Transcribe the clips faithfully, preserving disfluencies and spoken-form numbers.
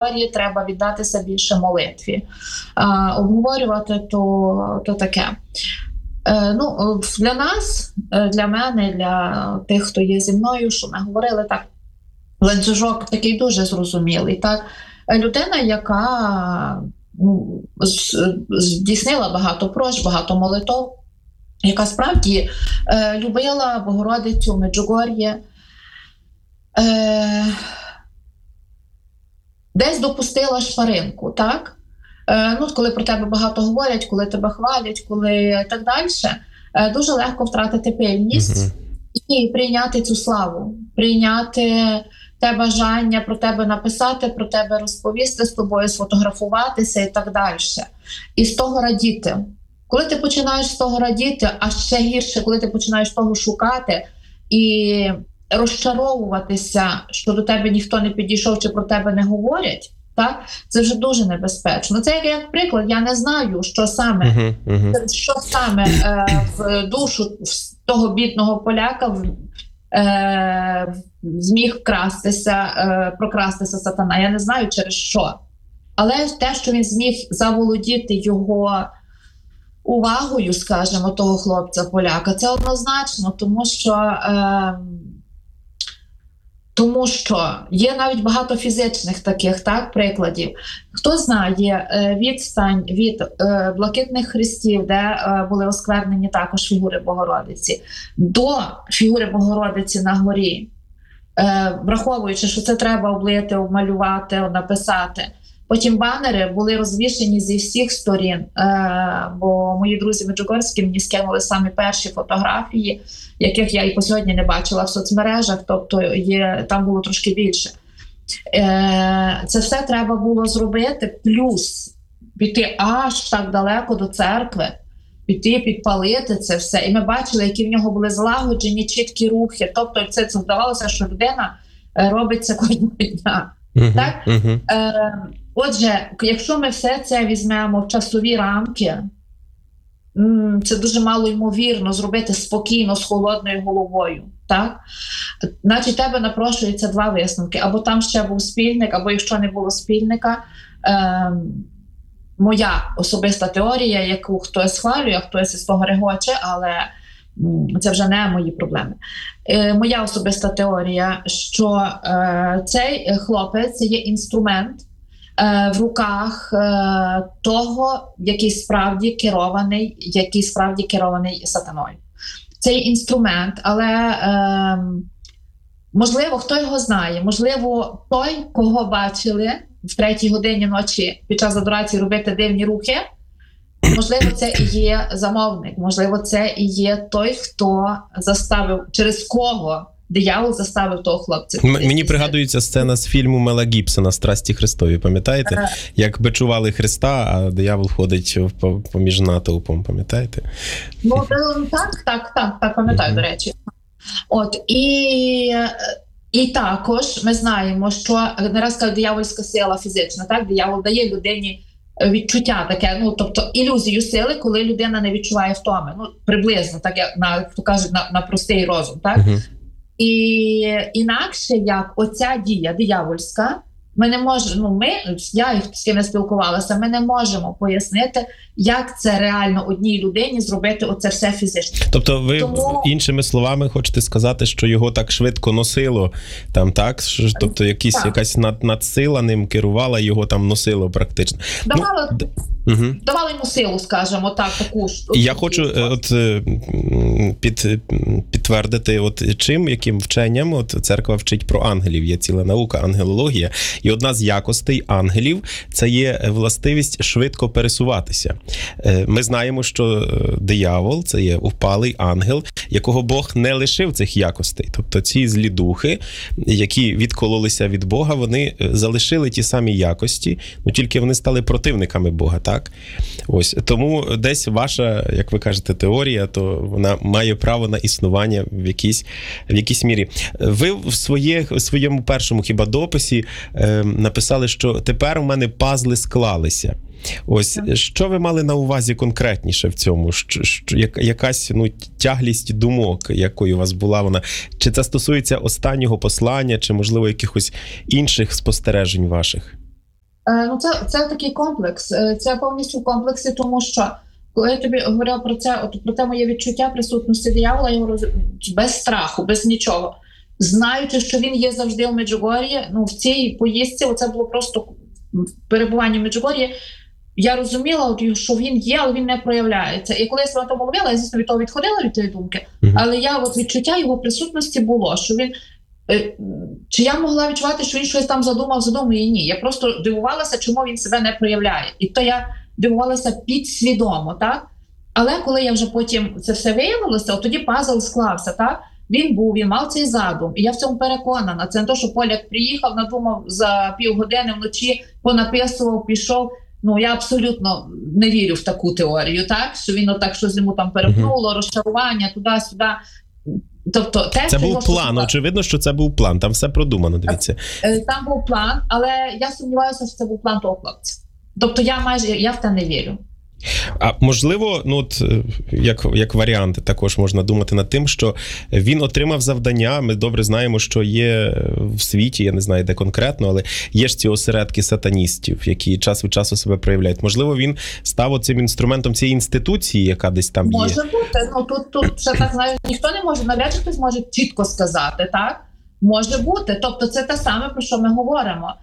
треба віддатися більше молитві. А, обговорювати то, то таке. Е, ну, для нас, для мене, для тих, хто є зі мною, що ми говорили, так, ланцюжок такий дуже зрозумілий. Так? Людина, яка ну, здійснила багато просьб, багато молитов, яка справді е, любила Богородицю, Меджугор'є, е, десь допустила шпаринку, так? Е, ну, коли про тебе багато говорять, коли тебе хвалять, коли так далі, е, дуже легко втратити пильність mm-hmm. і прийняти цю славу, прийняти те бажання про тебе написати, про тебе розповісти з тобою, сфотографуватися і так далі. І з того радіти. Коли ти починаєш з того радіти, а ще гірше, коли ти починаєш того шукати і розчаровуватися, що до тебе ніхто не підійшов чи про тебе не говорять, так? Це вже дуже небезпечно. Це як, як приклад, я не знаю, що саме, uh-huh, uh-huh. що саме е, в душу в того бідного поляка в, е, зміг вкрастися, е, прокрастися сатана. Я не знаю через що. Але те, що він зміг заволодіти його увагою, скажімо, того хлопця-поляка, це однозначно, тому що, е, тому що є навіть багато фізичних таких так, прикладів. Хто знає е, відстань від е, блакитних хрестів, де е, були осквернені також фігури Богородиці, до фігури Богородиці на горі, е, враховуючи, що це треба облити, обмалювати, написати. Потім банери були розвішені зі всіх сторін, е, бо мої друзі меджугорські мені скинули самі перші фотографії, яких я і по сьогодні не бачила в соцмережах, тобто є, там було трошки більше. Е, це все треба було зробити, плюс піти аж так далеко до церкви, піти, підпалити це все. І ми бачили, які в нього були злагоджені, чіткі рухи. Тобто це, це здавалося, що людина робить це кожного дня. Uh-huh, так? Uh-huh. Е, отже, якщо ми все це візьмемо в часові рамки, це дуже мало ймовірно зробити спокійно, з холодною головою. Так? Значить, тебе напрошується два висновки. Або там ще був спільник, або якщо не було спільника, е, моя особиста теорія, яку хтось схвалює, а хтось із того регоче, але це вже не мої проблеми. Е, моя особиста теорія, що е, цей хлопець є інструмент е, в руках е, того, який справді керований, який справді керований сатаною. Цей інструмент, але е, можливо, хто його знає, можливо, той, кого бачили в третій годині ночі під час адорації робити дивні рухи, можливо, це і є замовник, можливо, це і є той, хто заставив, через кого диявол заставив того хлопця. М- мені пригадується сцена з фільму Мела Гібсона «Страсті Христові», пам'ятаєте? А... Як бичували Христа, а диявол ходить поміж натовпом, пам'ятаєте? Ну, так, так, так, так, пам'ятаю, uh-huh. до речі. От, і... І також ми знаємо, що не раз кажуть, диявольська сила фізична, так? Диявол дає людині відчуття таке, ну, тобто ілюзію сили, коли людина не відчуває втоми. Ну, приблизно, так як на, хто каже, на, на простий розум, так? Uh-huh. І інакше, як оця дія диявольська, ми не можемо, ну, ми, я з ким не спілкувалася, ми не можемо пояснити, як це реально одній людині зробити оце все фізично. Тобто ви, Тому... іншими словами, хочете сказати, що його так швидко носило, там, так? Тобто якісь, так. якась над, надсила ним керувала, його там носило практично. Давало, ну, угу. давало йому силу, скажімо так, таку ж. Я хочу от, під, підтвердити, от, чим, яким вченням от, церква вчить про ангелів. Є ціла наука, ангелологія. І одна з якостей ангелів – це є властивість швидко пересуватися. Ми знаємо, що диявол – це є впалий ангел, якого Бог не лишив цих якостей. Тобто ці злі духи, які відкололися від Бога, вони залишили ті самі якості, ну тільки вони стали противниками Бога, так? Ось. Тому десь ваша, як ви кажете, теорія, то вона має право на існування в якійсь, в якійсь мірі. Ви в, своє, в своєму першому хіба дописі е, написали, що тепер у мене пазли склалися. Ось, що ви мали на увазі конкретніше в цьому? Що, що, якась ну, тяглість думок, якою у вас була вона? Чи це стосується останнього послання, чи, можливо, якихось інших спостережень ваших? Е, ну, це, це такий комплекс, е, це повністю в комплексі, тому що коли я тобі говорила про це, от про те моє відчуття присутності диявола, я говорю без страху, без нічого. Знаючи, що він є завжди в Меджугор'ї, ну, в цій поїздці, оце було просто перебування в Меджугор'ї, я розуміла, от, що він є, але він не проявляється. І коли я себе тому ловила, я, звісно, від того відходила, від тієї думки, mm-hmm. але я, от, відчуття його присутності було, що він... Чи я могла відчувати, що він щось там задумав, задумує? Ні. Я просто дивувалася, чому він себе не проявляє. І то я дивувалася підсвідомо, так? Але коли я вже потім це все виявилося, от тоді пазл склався, так? Він був, він мав цей задум. І я в цьому переконана. Це не те, що поляк приїхав, надумав за півгодини вночі, понаписував, пішов. Ну, я абсолютно не вірю в таку теорію, так? Що він отак щось йому там перепнуло, розчарування, туди-сюди. Тобто, те, це був його план, шукали. Очевидно, що це був план, там все продумано, дивіться. Там був план, але я сумніваюся, що це був план того хлопця. Тобто я майже, я в те не вірю. А можливо, ну от як, як варіант, також можна думати над тим, що він отримав завдання. Ми добре знаємо, що є в світі, я не знаю, де конкретно, але є ж ці осередки сатаністів, які час від часу себе проявляють. Можливо, він став цим інструментом цієї інституції, яка десь там є. Може бути. Ну тут, тут ще так знаю, ніхто не може, навряд чи хтось може чітко сказати, так? Може бути. Тобто це те саме, про що ми говоримо.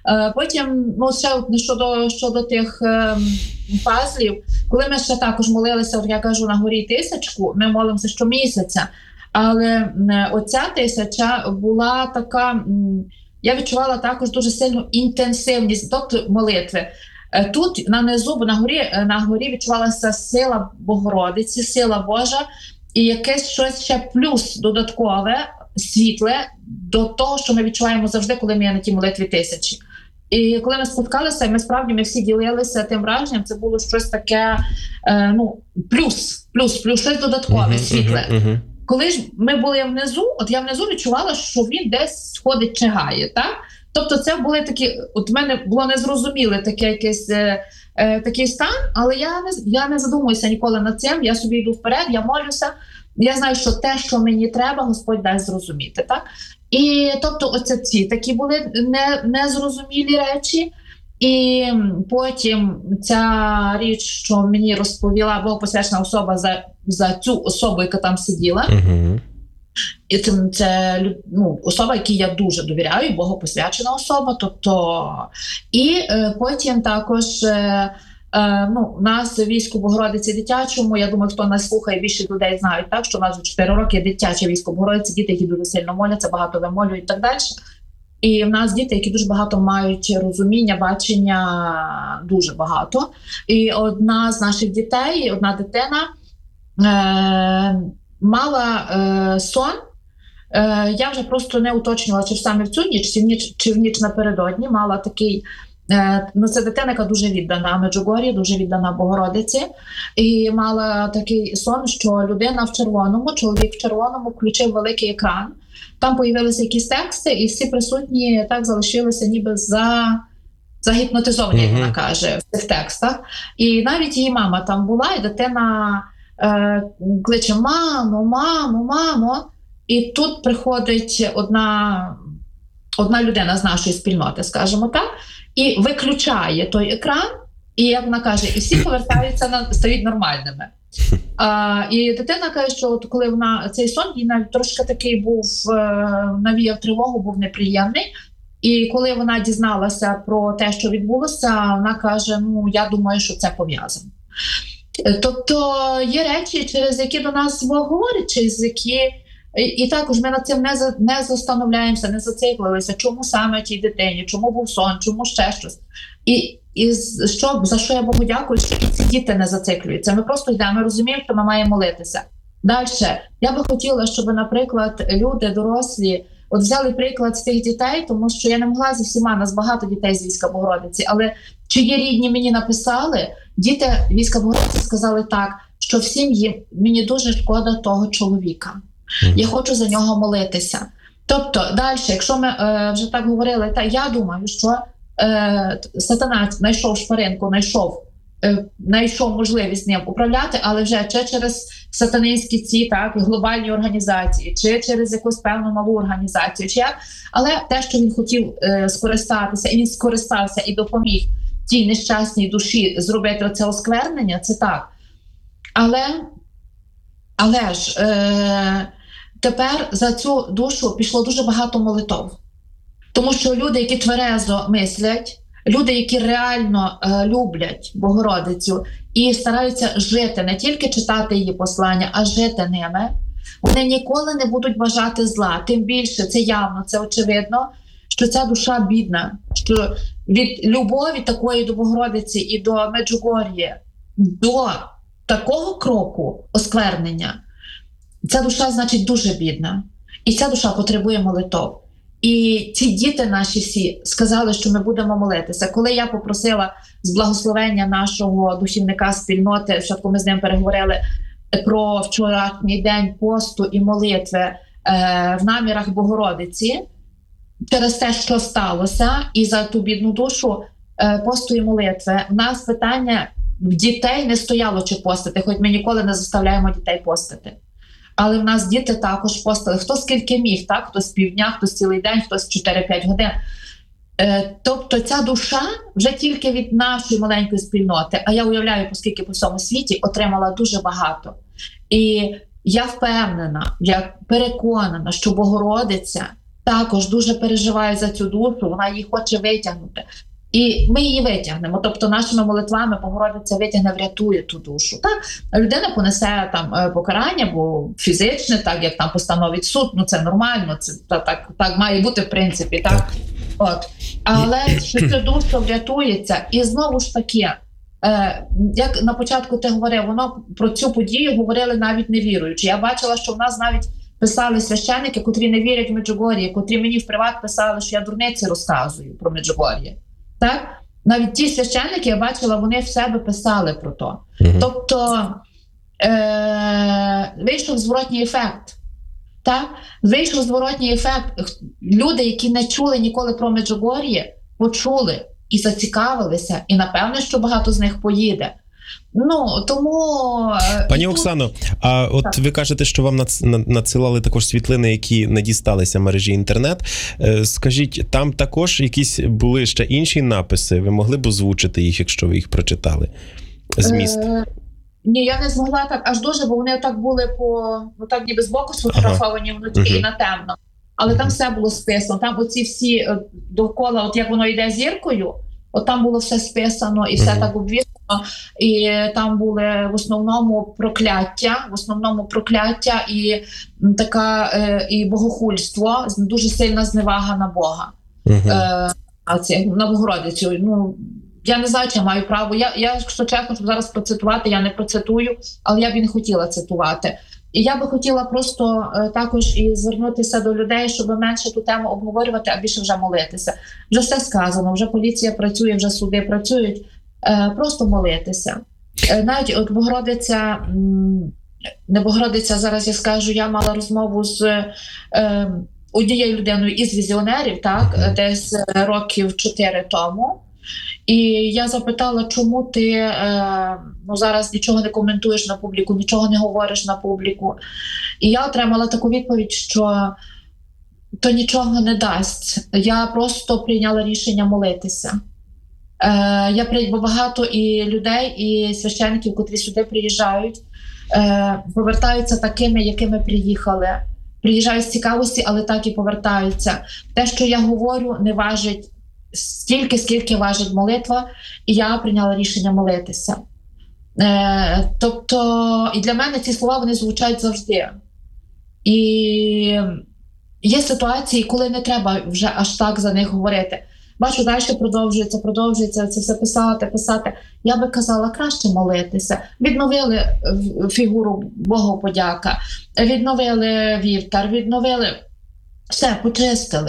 Потім, ну, ще щодо, щодо тих е, пазлів, коли ми ще також молилися, от я кажу, на горі тисячку, ми молимося щомісяця, але е, оця тисяча була така, м, я відчувала також дуже сильну інтенсивність, тобто молитви. Е, тут на низу, на горі, на горі відчувалася сила Богородиці, сила Божа, і якесь щось ще плюс додаткове, світле, до того, що ми відчуваємо завжди, коли ми є на тій молитві тисячі. І коли ми споткалися, ми справді ми всі ділилися тим враженням, це було щось таке, е, ну, плюс, плюс, плюс, щось додаткове, uh-huh, світле. Uh-huh, uh-huh. Коли ж ми були внизу, от я внизу відчувала, що він десь ходить, чигає, так? Тобто це були такі, от в мене було незрозуміле таке якесь, е, е, такий стан, але я не, я не задумуюся ніколи над цим, я собі йду вперед, я молюся, я знаю, що те, що мені треба, Господь дасть зрозуміти, так? І, тобто, оце ці такі були не, незрозумілі речі. І потім ця річ, що мені розповіла богопосвячена особа за, за цю особу, яка там сиділа. Uh-huh. І це, це ну, особа, якій я дуже довіряю, богопосвячена особа. Тобто, і е, потім також... Е, Uh, ну, у нас військо Богородиці дитячому, я думаю, хто нас слухає, більше людей знають, так, що у нас вже чотири роки дитяче військо Богородиці, діти, які дуже сильно моляться, багато вимолюють і так далі. І в нас діти, які дуже багато мають розуміння, бачення, дуже багато. І одна з наших дітей, одна дитина е- мала е- сон. Е- я вже просто не уточнювала, чи саме в цю ніч, чи в ніч, чи в ніч напередодні, мала такий. Ну, це дитина, яка дуже віддана Меджугор'ї, дуже віддана Богородиці. І мала такий сон, що людина в червоному, чоловік в червоному включив великий екран. Там появилися якісь тексти, і всі присутні так залишилися ніби за... загіпнотизовані, як вона каже, в цих текстах. І навіть її мама там була, і дитина е, кличе «мамо, мамо, мамо». І тут приходить одна, одна людина з нашої спільноти, скажімо так, і виключає той екран, і, як вона каже, і всі повертаються, на, стають нормальними. А, і дитина каже, що от коли вона, цей сон, їй навіть трошки такий був, навіяв тривогу, був неприємний. І коли вона дізналася про те, що відбулося, вона каже, ну, я думаю, що це пов'язано. Тобто є речі, через які до нас Бог говорить, через які... І, і також ми над цим не, за, не застановляємося, не зациклилися, чому саме тій дитині, чому був сон, чому ще щось. І, і що, за що я Богу дякую, що і ці діти не зациклюються. Ми просто йдемо, ми розуміємо, що ми маємо молитися. Далі. Я би хотіла, щоб, наприклад, люди дорослі от взяли приклад з тих дітей, тому що я не могла зі всіма, нас багато дітей з війська Богородиці, але чиї рідні мені написали, діти війська Богородиці сказали так, що всім їм, мені дуже шкода того чоловіка. Я хочу за нього молитися. Тобто, далі, якщо ми е, вже так говорили, та я думаю, що е, сатана знайшов шпаринку, знайшов, е, знайшов можливість з ним управляти, але вже чи через сатанинські ці так глобальні організації, чи через якусь певну малу організацію, чи як. Але те, що він хотів е, скористатися, і він скористався і допоміг тій нещасній душі зробити оце осквернення, це так. Але, але ж е, тепер за цю душу пішло дуже багато молитов. Тому що люди, які тверезо мислять, люди, які реально е, люблять Богородицю і стараються жити, не тільки читати її послання, а жити ними, вони ніколи не будуть бажати зла. Тим більше, це явно, це очевидно, що ця душа бідна, що від любові такої до Богородиці і до Меджугор'ї до такого кроку осквернення, ця душа, значить, дуже бідна. І ця душа потребує молитов. І ці діти наші всі сказали, що ми будемо молитися. Коли я попросила з благословення нашого духівника спільноти, спочатку ми з ним переговорили про вчорашній день посту і молитви е, в намірах Богородиці, через те, що сталося, і за ту бідну душу е, посту і молитви, в нас питання в дітей не стояло чи постити, хоч ми ніколи не заставляємо дітей постити. Але в нас діти також постили. Хто скільки міг, так? Хтось півдня, хтось цілий день, хтось чотири-п'ять годин. Е, тобто ця душа вже тільки від нашої маленької спільноти, а я уявляю, оскільки по всьому світі, отримала дуже багато. І я впевнена, я переконана, що Богородиця також дуже переживає за цю душу, вона її хоче витягнути. І ми її витягнемо, тобто нашими молитвами Богородиця витягне, врятує ту душу. Так? Людина понесе там покарання, бо фізичне, так як там постановить суд, ну це нормально, це так, так, так має бути в принципі. Так? Так. От. Але що ця душа врятується, і знову ж таки, е, як на початку ти говорив, воно про цю подію говорили навіть невіруючі. Я бачила, що в нас навіть писали священники, котрі не вірять в Меджугор'ї, котрі мені в приват писали, що я дурниці розказую про Меджугор'ї. Так? Навіть ті священники, я бачила, вони в себе писали про то. Mm-hmm. Тобто е- вийшов зворотній ефект. Так? Вийшов зворотній ефект. Люди, які не чули ніколи про Меджугор'ї, почули і зацікавилися, і напевне, що багато з них поїде. Ну, тому... Пані Оксано, а от так. Ви кажете, що вам надсилали також світлини, які не дісталися мережі інтернет. Скажіть, там також якісь були ще інші написи? Ви могли б озвучити їх, якщо ви їх прочитали? Зміст? Е- Ні, я не змогла так аж дуже, бо вони так були по, ну так ніби збоку сфотографовані ага. вночі uh-huh. і на темно. Але uh-huh. там все було списано. Там оці всі довкола, от як воно йде зіркою, от там було все списано і все uh-huh. так обвішано. І там були в основному прокляття, в основному прокляття і така е, і богохульство, дуже сильна зневага на Бога. Uh-huh. Е, а це на Богородицю. Ну, я не знаю, чи я маю право. Я, я якщо чесно, щоб зараз процитувати, я не процитую, але я б і не хотіла цитувати. І я би хотіла просто е, також і звернутися до людей, щоб менше ту тему обговорювати, а більше вже молитися. Вже все сказано, вже поліція працює, вже суди працюють. Е, просто молитися. Е, навіть от Богородиця, не Богородиця, зараз я скажу, я мала розмову з е, однією людиною із візіонерів, так, uh-huh. десь років чотири тому. І я запитала, чому ти е, ну, зараз нічого не коментуєш на публіку, нічого не говориш на публіку. І я отримала таку відповідь, що то нічого не дасть. Я просто прийняла рішення молитися. Е, я бо багато і людей, і священників, котрі сюди приїжджають, е, повертаються такими, якими приїхали. Приїжджають з цікавості, але так і повертаються. Те, що я говорю, не важить стільки, скільки важить молитва, і я прийняла рішення молитися. Е, тобто, і для мене ці слова, вони звучать завжди. І є ситуації, коли не треба вже аж так за них говорити. Бачу, далі продовжується, продовжується це все писати, писати. Я би казала, краще молитися. Відновили фігуру Богоподяка, відновили вівтар, відновили, все, почистили.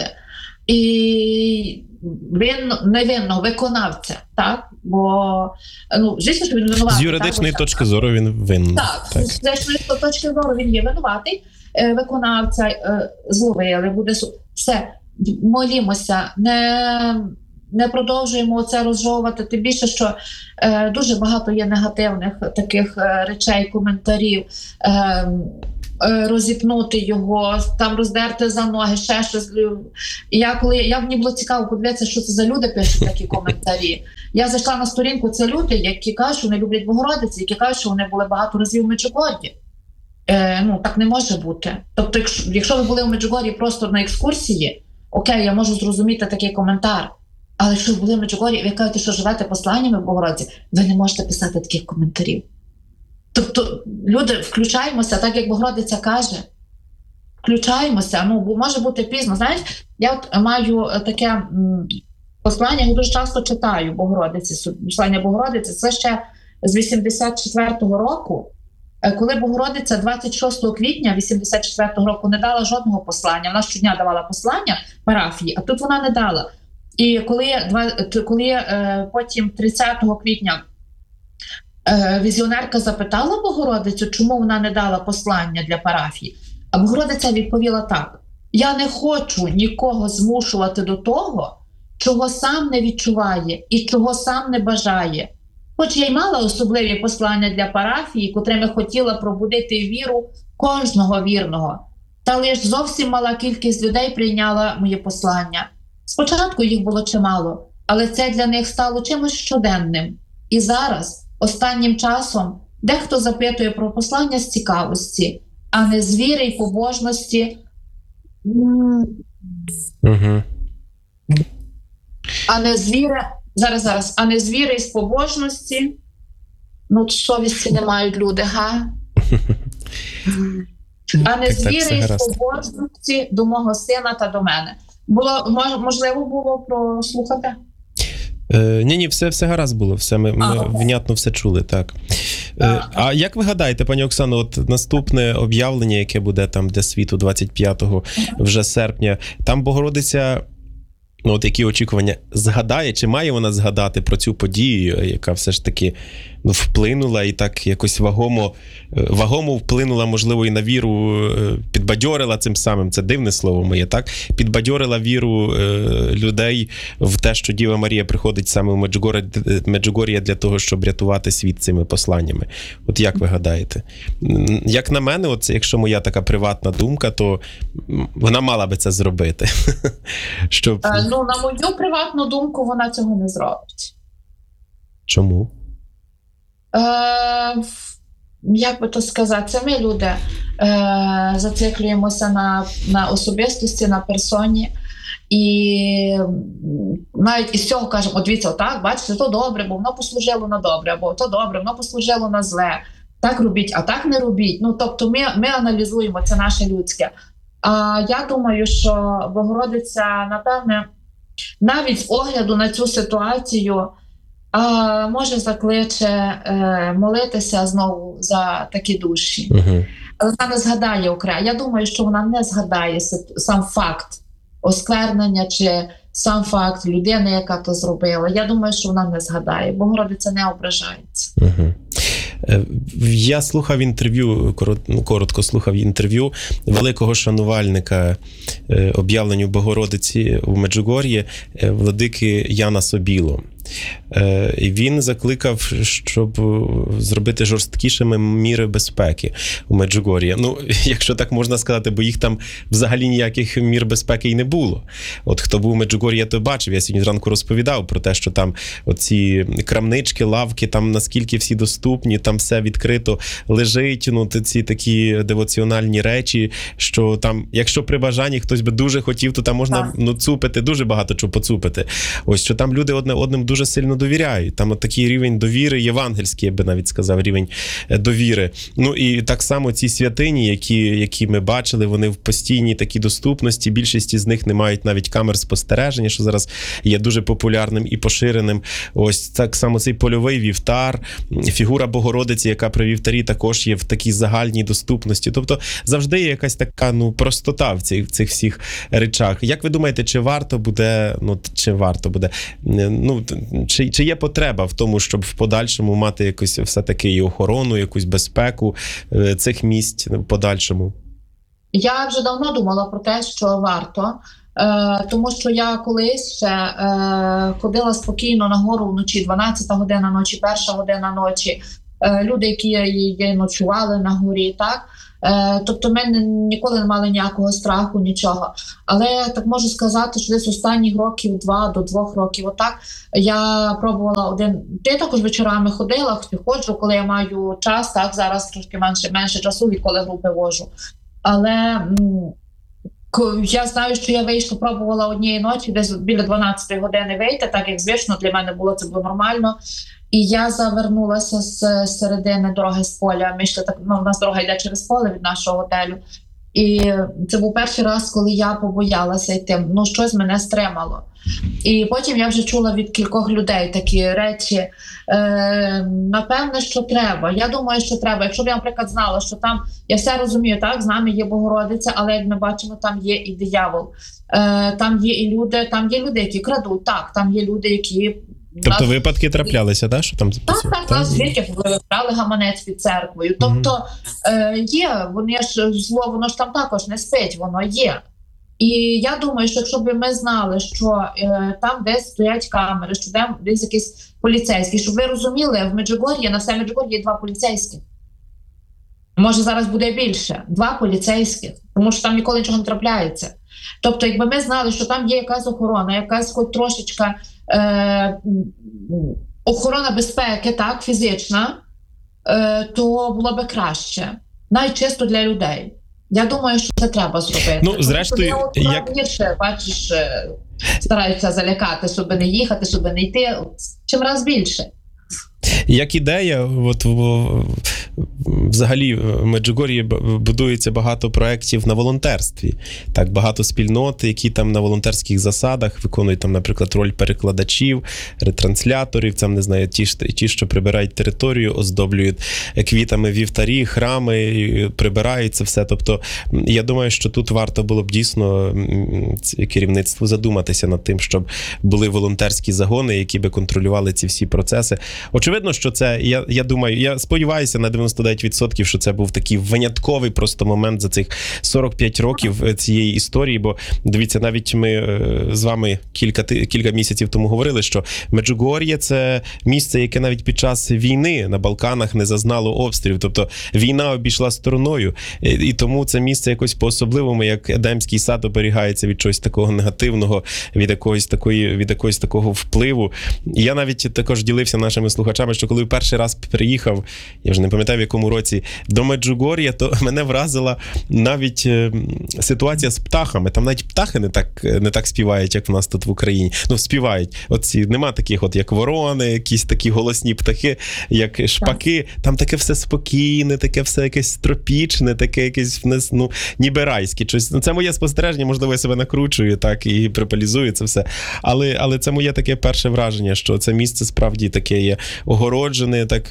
І він невинно виконавця, так? Бо, ну, звісно, що він винуватий. З юридичної так, точки зору він винен. Так, так, з юридичної точки зору він є винуватий. Виконавця зловили, буде суд. Все, молімося, не, не продовжуємо це розжовувати, тим більше, що е, дуже багато є негативних таких е, речей, коментарів, е, е, розіпнути його, там роздерти за ноги, ще щось. І я, коли, я мені було цікаво подивитися, що це за люди пишуть такі коментарі. Я зайшла на сторінку, це люди, які кажуть, що вони люблять Богородиці, які кажуть, що вони були багато разів в Меджугор'ї. Е, ну, так не може бути. Тобто, якщо, якщо ви були в Меджугор'ї просто на екскурсії, окей, я можу зрозуміти такий коментар. Але якщо ви були в Меджугор'ї і ви кажете, що живете посланнями в Богородиці, ви не можете писати таких коментарів. Тобто, люди, включаємося, так як Богородиця каже. Включаємося, ну, бо може бути пізно. Знаєш, я от маю таке м, послання, я дуже часто читаю Богородиці, послання Богородиці. Це ще з вісімдесят четвертого року, коли Богородиця двадцять шостого квітня вісімдесят четвертого року не дала жодного послання. Вона щодня давала послання парафії, а тут вона не дала. І коли, коли е, потім тридцятого квітня е, візіонерка запитала Богородицю, чому вона не дала послання для парафії, а Богородиця відповіла так: я не хочу нікого змушувати до того, чого сам не відчуває і чого сам не бажає. Хоч я й мала особливі послання для парафії, котрими хотіла пробудити віру кожного вірного, та лише зовсім мала кількість людей прийняла мої послання. Спочатку їх було чимало, але це для них стало чимось щоденним. І зараз, останнім часом, дехто запитує про послання з цікавості, а не з віри й побожності, Угу. а не з віри, зараз, зараз, а не з віри й з побожності. Ну, совісті не мають люди, га? А не Так, з так, віри все і з гаразд. побожності до мого сина та до мене. Було, можливо було прослухати? Е, ні, ні, все, все гаразд було, все, ми, ми А, внятно все чули, так. Е, а як ви гадаєте, пані Оксано, от наступне об'явлення, яке буде там для світу двадцять п'ятого вже серпня, там Богородиця, ну от які очікування, згадає, чи має вона згадати про цю подію, яка все ж таки ну, вплинула і так якось вагомо, вагомо вплинула, можливо, і на віру, підбадьорила цим самим, це дивне слово моє, так? Підбадьорила віру е, людей в те, що Діва Марія приходить саме в Меджугор'я, Меджугор'я для того, щоб рятувати світ цими посланнями. От як ви гадаєте? Як на мене, от якщо моя така приватна думка, то вона мала би це зробити. Щоб... Ну, на мою приватну думку, вона цього не зробить. Чому? Е, як би то сказати, це ми, люди, е, зациклюємося на, на особистості, на персоні. І навіть із цього кажемо, от дивіться, отак, бачите, то добре, бо воно послужило на добре, або то добре, воно послужило на зле. Так робіть, а так не робіть. Ну, тобто ми, ми аналізуємо, це наше людське. А я думаю, що Богородиця, напевне, навіть з огляду на цю ситуацію, а, може закличе е, молитися знову за такі душі. Угу. Але вона не згадає окремо. Я думаю, що вона не згадає сам факт осквернення чи сам факт людини, яка то зробила. Я думаю, що вона не згадає. Богородиця не ображається. Угу. Я слухав інтерв'ю, коротко слухав інтерв'ю великого шанувальника об'явленню Богородиці в Меджугор'ї, владики Яна Собіло. І він закликав, щоб зробити жорсткішими міри безпеки у Меджугор'ї. Ну, якщо так можна сказати, бо їх там взагалі ніяких мір безпеки і не було. От хто був у Меджугор'ї, то бачив. Я сьогодні зранку розповідав про те, що там оці крамнички, лавки, там наскільки всі доступні, там все відкрито лежить, ну, ці такі девоціональні речі, що там, якщо при бажанні хтось би дуже хотів, то там можна ну, цупити, дуже багато чого поцупити. Ось, що там люди одне одним дуже сильно довіряють. Там от такий рівень довіри, євангельський, я би навіть сказав, рівень довіри. Ну і так само ці святині, які, які ми бачили, вони в постійній такій доступності. Більшість з них не мають навіть камер спостереження, що зараз є дуже популярним і поширеним. Ось так само цей польовий вівтар, фігура Богородиці, яка при вівтарі також є в такій загальній доступності. Тобто завжди є якась така ну, простота в цих, в цих всіх речах. Як ви думаєте, чи варто буде, ну, чи варто буде, ну, Чи, чи є потреба в тому, щоб в подальшому мати якусь все-таки і охорону, якусь безпеку цих місць в подальшому? Я вже давно думала про те, що варто. Е, тому що я колись ще е, ходила спокійно на гору вночі, дванадцята година ночі, перша година ночі. Е, люди, які є, ночували на горі, так? Е, тобто ми ніколи не мали ніякого страху, нічого. Але я так можу сказати, що десь останніх років, два до двох років, отак, я пробувала один... Я також вечорами ходила, ходжу, коли я маю час, так, зараз трошки менше, менше часу, відколи групи вожу. Але м, я знаю, що я вийшла, пробувала однієї ночі, десь біля дванадцятої години вийти, так як звично для мене було, це було нормально. І я завернулася з середини дороги з поля. Ми йшли так, ну, у нас дорога йде через поле від нашого готелю. І це був перший раз, коли я побоялася йти. Ну, щось мене стримало. І потім я вже чула від кількох людей такі речі. Е, напевне, що треба. Я думаю, що треба. Якщо б я, наприклад, знала, що там, я все розумію, так, з нами є Богородиця, але, як ми бачимо, там є і диявол. Е, там є і люди, там є люди, які крадуть, так, там є люди, які... Тобто нас... випадки траплялися, да? Що там Так, так, нас звідки вибрали гаманець під церквою. Тобто mm-hmm. е, є, вони ж, зло, воно ж там також не спить, воно є. І я думаю, що якщо б ми знали, що е, там десь стоять камери, що там десь якісь поліцейські, щоб ви розуміли, в Меджугор'ї, на все Меджугор'ї є два поліцейські. Може, зараз буде більше. Два поліцейських, тому що там ніколи нічого не трапляється. Тобто, якби ми знали, що там є якась охорона, якась хоч трошечка е, охорона безпеки, так, фізична, е, то було би краще. Навіть чисто для людей. Я думаю, що це треба зробити. Ну, зрештою, тому, як... гірше, бачиш, стараються залякати, щоб не їхати, щоб не йти. Чим раз більше. Як ідея, от взагалі в Меджугор'ї будується багато проєктів на волонтерстві. Так, багато спільнот, які там на волонтерських засадах виконують там, наприклад, роль перекладачів, ретрансляторів, там, не знаю, ті, ті, що прибирають територію, оздоблюють квітами вівтарі, храми, прибирають це все. Тобто, я думаю, що тут варто було б дійсно керівництву задуматися над тим, щоб були волонтерські загони, які би контролювали ці всі процеси. Очевидно, що це, я, я думаю, я сподіваюся на дев'яносто дев'ять відсотків, що це був такий винятковий просто момент за цих сорок п'ять років цієї історії, бо, дивіться, навіть ми з вами кілька, кілька місяців тому говорили, що Меджугор'я – це місце, яке навіть під час війни на Балканах не зазнало обстрілів, тобто війна обійшла стороною, і тому це місце якось по-особливому, як Едемський сад, оберігається від чогось такого негативного, від якогось, такої, від якогось такого впливу. І я навіть також ділився нашими слухачами, що коли перший раз приїхав, я вже не пам'ятаю в якому році, до Меджугор'я, то мене вразила навіть е, ситуація з птахами. Там навіть птахи не так, не так співають, як в нас тут в Україні. Ну, співають. Оці, нема таких, от як ворони, якісь такі голосні птахи, як шпаки. Там таке все спокійне, таке все якесь тропічне, таке якесь, ну, ніби райське. Ну, це моє спостереження, можливо, я себе накручую, так, і припалізую це все. Але, але це моє таке перше враження, що це місце справді таке є огороджене, так,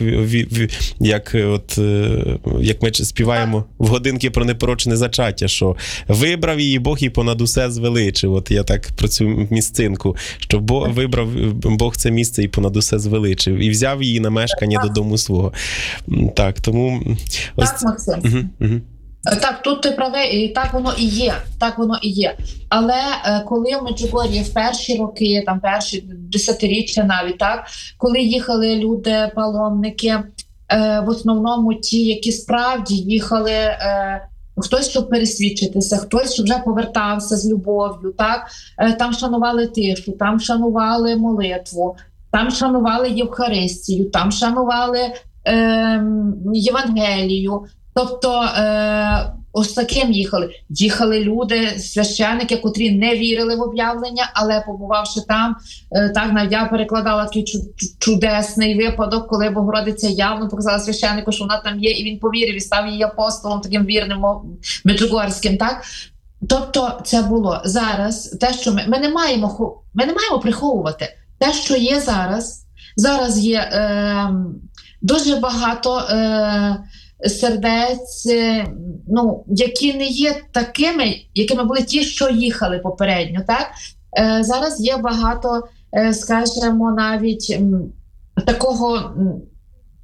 як, от, як ми співаємо в годинки про непорочне зачаття, що вибрав її Бог і понад усе звеличив. От я так про цю місцинку, що Бог, вибрав Бог це місце і понад усе звеличив. І взяв її на мешкання додому свого. Так, тому... Ось... Так, Максим. Угу, угу. Так, тут ти правий, і так воно і є, так воно і є. Але е, коли в Меджугор'ї в перші роки, там перші десятиріччя навіть, так, коли їхали люди, паломники, е, в основному ті, які справді їхали, е, хтось, щоб пересвідчитися, хтось, щоб вже повертався з любов'ю, так, е, там шанували тишу, там шанували молитву, там шанували Євхаристію, там шанували е, Євангелію. Тобто е, ось таким їхали. Їхали люди, священники, котрі не вірили в об'явлення, але побувавши там, е, так, навіть я перекладала такий чудесний випадок, коли Богородиця явно показала священнику, що вона там є, і він повірив, і став її апостолом, таким вірним меджугорським, так? Тобто це було. Зараз те, що ми, ми не маємо, ми не маємо приховувати. Те, що є зараз, зараз є е, дуже багато е, сердець, ну, які не є такими, якими були ті, що їхали попередньо, так? Е, зараз є багато, е, скажімо, навіть м, такого, м,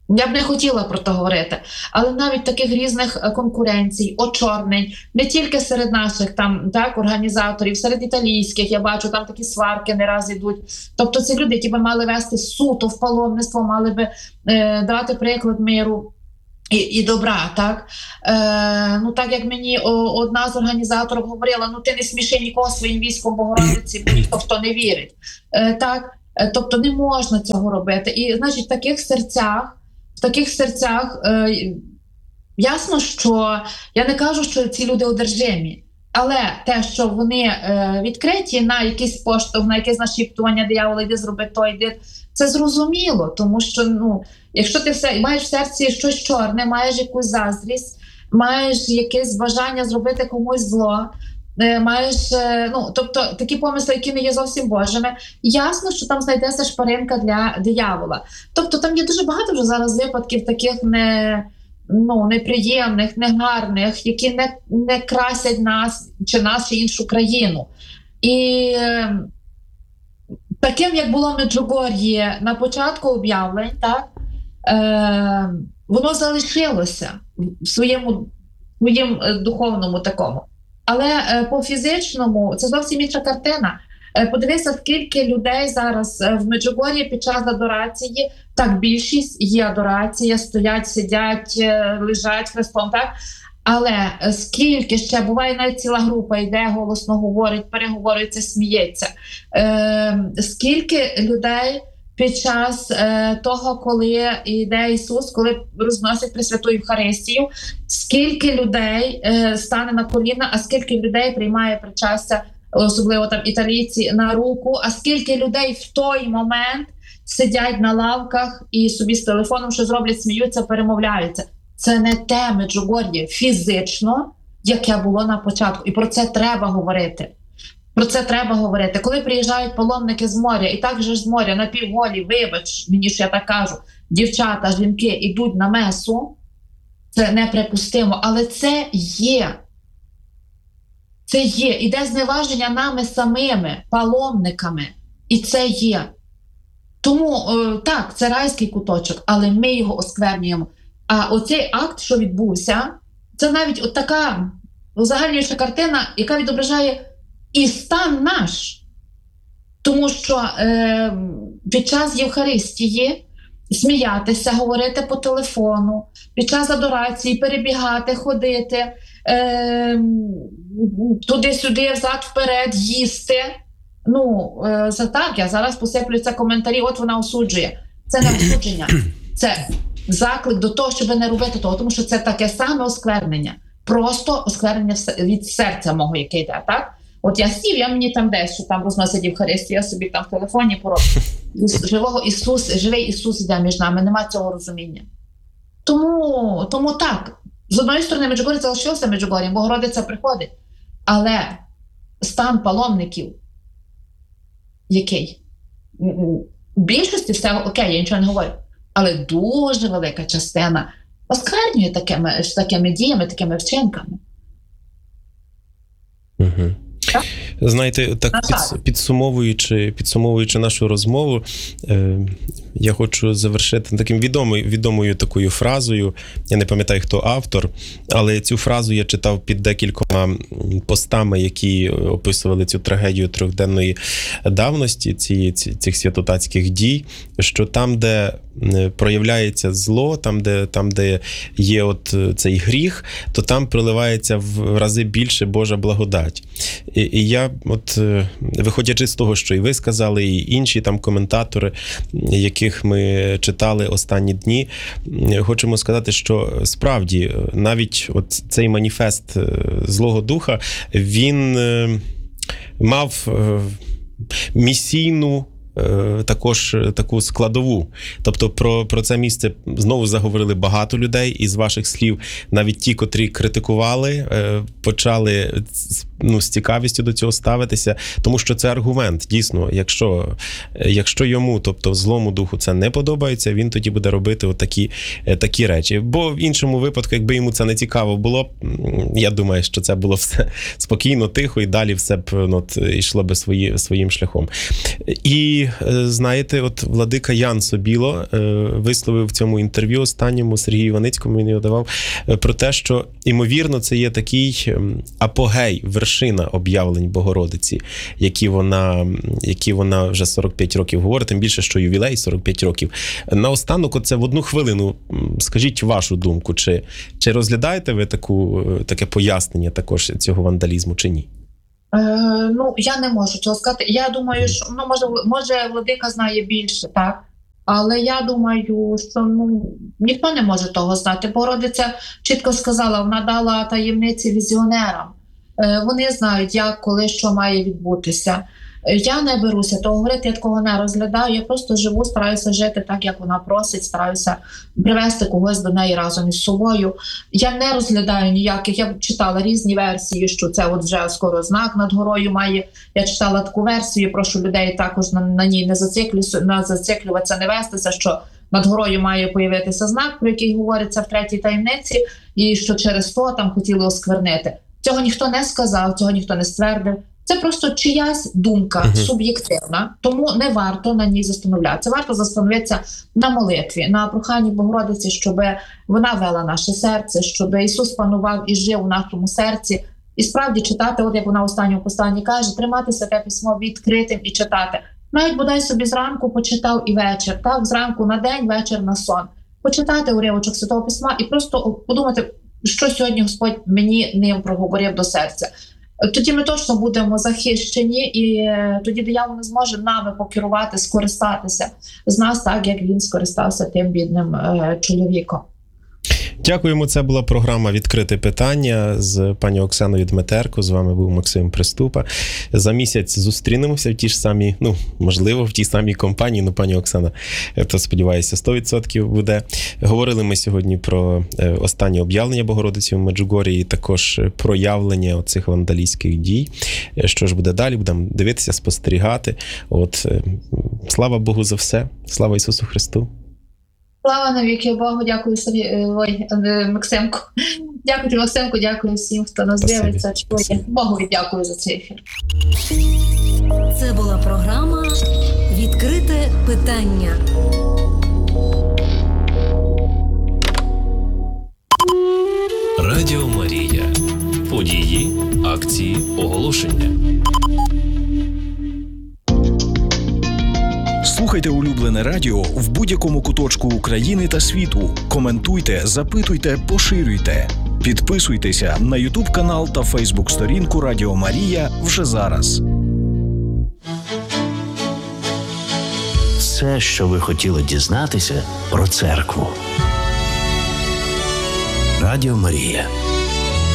Я б не хотіла про це говорити, але навіть таких різних конкуренцій, очорнень, не тільки серед наших там так організаторів, серед італійських, я бачу, там такі сварки не раз ідуть. Тобто це люди, які би мали вести суто в паломництво, мали би е, давати приклад миру і, і добра, так? Е, ну так як мені о, одна з організаторів говорила, ну ти не сміши нікого своїм військом Богородиці, бо ніхто в то не вірить. Е, так? Е, тобто не можна цього робити. І, значить, в таких серцях В таких серцях е, ясно, що я не кажу, що ці люди одержимі, але те, що вони е, відкриті на якийсь поштовх, на якесь нашіптування диявола, йди зроби то, йди, це зрозуміло, тому що ну, якщо ти все, маєш в серці щось чорне, маєш якусь заздрість, маєш якесь бажання зробити комусь зло, маєш, ну, тобто такі помисли, які не є зовсім Божими, ясно, що там знайдеться шпаринка для диявола. Тобто там є дуже багато вже зараз випадків таких не, ну, неприємних, негарних, які не, не красять нас чи нас, чи іншу країну. І е, таким, як було в Меджугор'ї на початку об'явлень, так, е, воно залишилося в своєму, своїм духовному такому. Але е, по фізичному це зовсім інша картина. Е, подивися, скільки людей зараз в Меджугор'ї під час адорації, так, більшість є адорація, стоять, сидять, е, лежать хрестом, так? Але скільки ще, буває навіть ціла група йде, голосно говорить, переговорюється, сміється. Е, скільки людей під час е, того, коли йде Ісус, коли розносять Пресвяту Євхаристію, скільки людей е, стане на коліна, а скільки людей приймає причастя, особливо там італійці, на руку, а скільки людей в той момент сидять на лавках і собі з телефоном що зроблять, сміються, перемовляються. Це не те Меджугор'я фізично, яке було на початку. І про це треба говорити. Про це треба говорити. Коли приїжджають паломники з моря, і так же з моря на півголі, вибач, мені ж я так кажу, дівчата, жінки йдуть на месу, це неприпустимо, але це є. Це є. Іде зневаження нами самими, паломниками. І це є. Тому, так, це райський куточок, але ми його осквернюємо. А оцей акт, що відбувся, це навіть от така узагальнююча картина, яка відображає і стан наш. Тому що е, під час Євхаристії сміятися, говорити по телефону, під час адорації перебігати, ходити, е, туди-сюди, взад-вперед, їсти. Ну, е, за так, я зараз посиплюся коментарі, от вона осуджує. Це не осудження, це заклик до того, щоб не робити того, тому що це таке саме осквернення. Просто осквернення від серця мого, яке йде, так? От я сів, я мені там десь, що там розносять Євхаристію, я собі там в телефоні пороблю. Живого Ісус, живий Ісус йде між нами, нема цього розуміння. Тому, тому так, з одної сторони Меджугор'я залишився Меджугор'ям, Богородиця приходить, але стан паломників який? В більшості все окей, я нічого не говорю, але дуже велика частина осквернює такими, такими діями, такими вчинками. Угу. Знаєте, так під, підсумовуючи, підсумовуючи нашу розмову, е, я хочу завершити таким відомою, відомою такою фразою. Я не пам'ятаю, хто автор, але цю фразу я читав під декількома постами, які описували цю трагедію трьохденної давності, ці, ці, цих святотатських дій, що там, де проявляється зло, там, де, там, де є от цей гріх, то там проливається в рази більше Божа благодать. І, і я, от, виходячи з того, що і ви сказали, і інші там коментатори, яких ми читали останні дні, хочемо сказати, що справді навіть от цей маніфест Злого Духа, він мав місійну також таку складову. Тобто про, про це місце знову заговорили багато людей із ваших слів. Навіть ті, котрі критикували, почали ну, з цікавістю до цього ставитися, тому що це аргумент. Дійсно, якщо, якщо йому, тобто злому духу, це не подобається, він тоді буде робити отакі, такі речі. Бо в іншому випадку, якби йому це не цікаво було б, я думаю, що це було все спокійно, тихо, і далі все б, ну, от, йшло би свої, своїм шляхом. І, знаєте, от владика Ян Собіло висловив в цьому інтерв'ю останньому Сергію Іваницькому, він його давав, про те, що, ймовірно, це є такий апогей, вершина об'явлень Богородиці, які вона, які вона вже сорок п'ять років говорить, тим більше, що ювілей сорок п'ять років. Наостанок, оце в одну хвилину, скажіть вашу думку, чи, чи розглядаєте ви таку, таке пояснення також цього вандалізму, чи ні? Е, ну, я не можу цього сказати. Я думаю, що, ну, може, може, владика знає більше, так? Але я думаю, що, ну, ніхто не може того знати. Богородиця чітко сказала, вона дала таємниці візіонерам. Е, вони знають, як, коли, що має відбутися. Я не беруся того говорити, я такого не розглядаю, я просто живу, стараюся жити так, як вона просить, стараюся привести когось до неї разом із собою. Я не розглядаю ніяких, я читала різні версії, що це от вже скоро знак над горою має. Я читала таку версію, прошу людей також на, на ній не зациклюватися, не вестися, що над горою має появитися знак, про який говориться в третій таємниці, і що через то там хотіли осквернити. Цього ніхто не сказав, цього ніхто не ствердив. Це просто чиясь думка, uh-huh. суб'єктивна, тому не варто на ній застановлятися. Варто застановитися на молитві, на проханні Богородиці, щоб вона вела наше серце, щоб Ісус панував і жив у нашому серці. І справді читати, от як вона в останньому посланні каже, тримати Святе Письмо відкритим і читати. Навіть бодай собі зранку почитав і вечір, так, зранку на день, вечір на сон. Почитати уривочок Святого Письма і просто подумати, що сьогодні Господь мені ним проговорив до серця. Тоді ми точно будемо захищені, і тоді диявол не зможе нами покерувати, скористатися з нас так, як він скористався тим бідним е, чоловіком. Дякуємо. Це була програма «Відкрите питання» з пані Оксаною Дмитерко. З вами був Максим Приступа. За місяць зустрінемося в ті ж самі, ну, можливо, в тій самій компанії, ну, пані Оксана, то, сподіваюся, сто відсотків буде. Говорили ми сьогодні про останнє об'явлення Богородиці в Меджугорі і також проявлення оцих вандалістських дій. Що ж буде далі? Будемо дивитися, спостерігати. От, слава Богу за все. Слава Ісусу Христу. Слава навіки Богу, дякую Сергій, ой, Максимку. Дякую, Максимку, дякую всім, хто нас Спасибі. дивиться, чує. Богові дякую за цей ефір. Це була програма «Відкрите питання». Радіо Марія. Події, акції, оголошення. Слухайте улюблене радіо в будь-якому куточку України та світу. Коментуйте, запитуйте, поширюйте. Підписуйтеся на YouTube канал та Facebook сторінку Радіо Марія вже зараз. Все, що ви хотіли дізнатися про церкву. Радіо Марія.